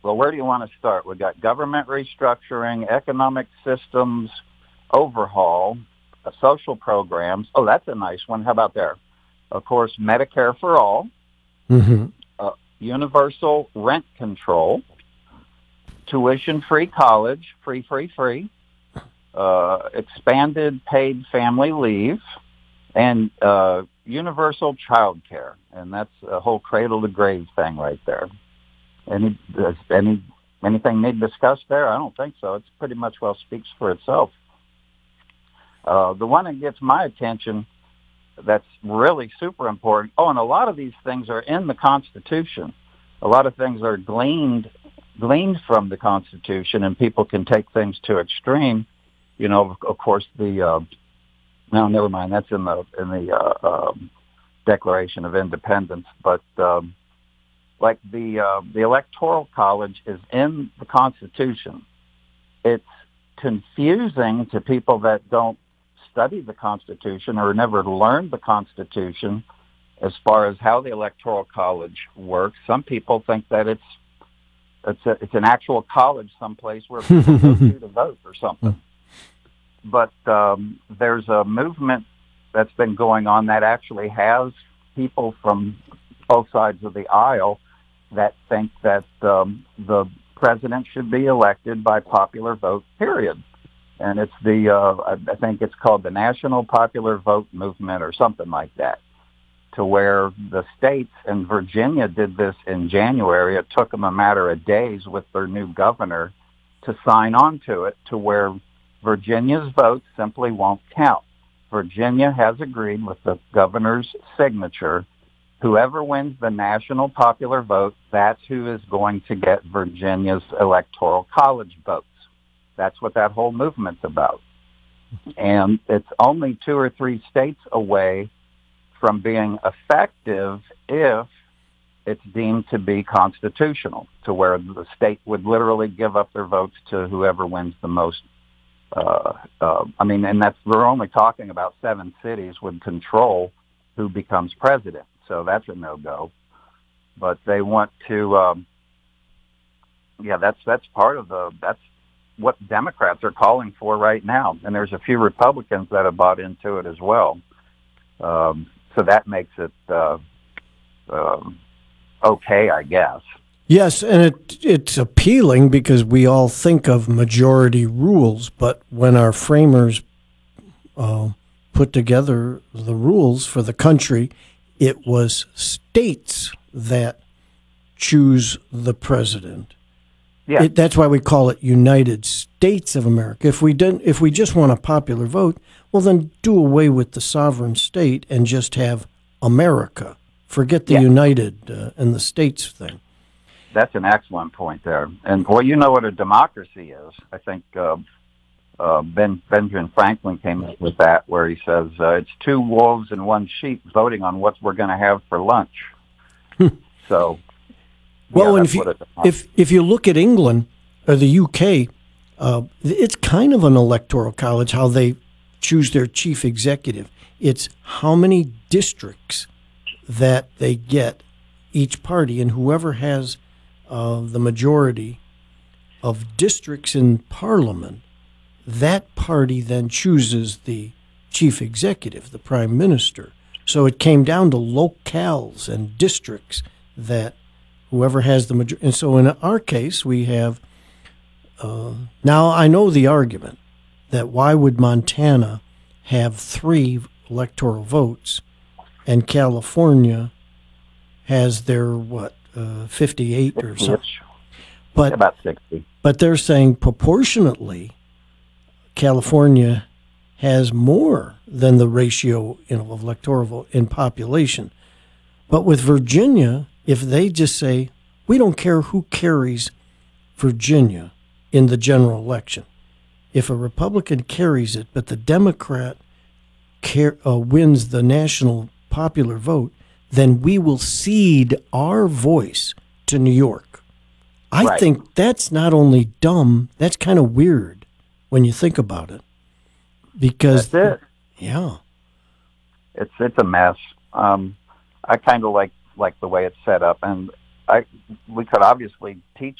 Well, where do you want to start? We've got government restructuring, economic systems overhaul, social programs. Oh, that's a nice one. How about there? Of course, Medicare for all, Mm-hmm. universal rent control, tuition-free college, free, expanded paid family leave, and universal child care. And that's a whole cradle-to-grave thing right there. Anything need discussed there? I don't think so. It's pretty much well speaks for itself. The one that gets my attention that's really super important. Oh, and a lot of these things are in the Constitution. A lot of things are gleaned from the Constitution, and people can take things to extreme. You know, of course, no, never mind. That's in the Declaration of Independence. But like the Electoral College is in the Constitution. It's confusing to people that don't study the Constitution or never learned the Constitution as far as how the Electoral College works. Some people think that it's an actual college someplace where people go to vote or something. But there's a movement that's been going on that actually has people from both sides of the aisle that think that the president should be elected by popular vote, period. And it's I think it's called the National Popular Vote Movement or something like that, to where the states, and Virginia did this in January. It took them a matter of days with their new governor to sign on to it, to where Virginia's vote simply won't count. Virginia has agreed with the governor's signature. Whoever wins the national popular vote, that's who is going to get Virginia's Electoral College votes. That's what that whole movement's about. And it's only 2 or 3 states away from being effective if it's deemed to be constitutional, to where the state would literally give up their votes to whoever wins the most. And we're only talking about 7 cities would control who becomes president. So that's a no-go. But they want to, that's part of that's what Democrats are calling for right now. And there's a few Republicans that have bought into it as well. So that makes it okay, I guess. Yes, and it's appealing because we all think of majority rules, but when our framers put together the rules for the country, it was states that choose the president. Yeah. That's why we call it United States of America. If we just want a popular vote, well, then do away with the sovereign state and just have America. Forget the United and the states thing. That's an excellent point there. And, well, you know what a democracy is. I think Benjamin Franklin came up with that, where he says it's 2 wolves and 1 sheep voting on what we're going to have for lunch. So, well, and if you look at England or the UK, it's kind of an electoral college, how they choose their chief executive. It's how many districts that they get each party, and whoever has the majority of districts in Parliament, that party then chooses the chief executive, the prime minister. So it came down to locales and districts that whoever has the majority. And so in our case, we have, now I know the argument that why would Montana have 3 electoral votes and California has their, 58 or something. But about 60. But they're saying proportionately, California has more than the ratio of electoral vote in population. But with Virginia, if they just say, we don't care who carries Virginia in the general election. If a Republican carries it, but the Democrat wins the national popular vote, then we will cede our voice to New York. I think that's not only dumb, that's kind of weird when you think about it. Because that's it. Yeah. It's a mess. I kind of like the way it's set up, and we could obviously teach